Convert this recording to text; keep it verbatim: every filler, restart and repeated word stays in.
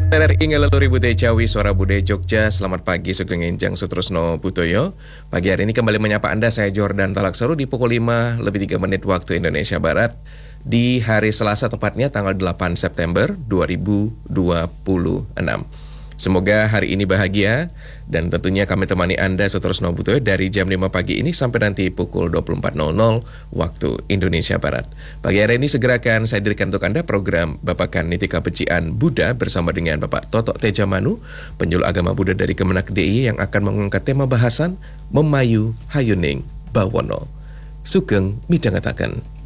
R R I Ngalaluri Budaya Jawi Suara Budaya Jogja. Selamat pagi Sugeng Enjang Sutrusno Butoyo. Pagi hari ini kembali menyapa Anda, saya Jordan Talaksaru di pukul lima lebih tiga menit waktu Indonesia Barat. Di hari Selasa tepatnya tanggal delapan September dua ribu dua puluh enam. Semoga hari ini bahagia dan tentunya kami temani Anda Sutrusno Butoyo dari jam lima pagi ini sampai nanti pukul dua puluh empat nol nol waktu Indonesia Barat. Pagi hari ini segera akan saya hadirkan untuk Anda program Bapakan Nitika Becian Buddha bersama dengan Bapak Toto Tejamanu, penjuru agama Buddha dari Kemenak D I Y yang akan mengangkat tema bahasan Memayu Hayuning Bawono. Sugeng midhangetaken.